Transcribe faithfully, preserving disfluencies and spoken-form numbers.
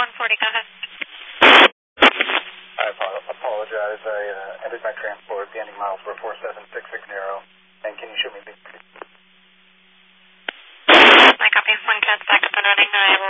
one forty, go ahead. I apologize. I uh, entered my transport. The ending miles were four seven six six zero. And can you show me the... I copy. One ten, back up and running. I am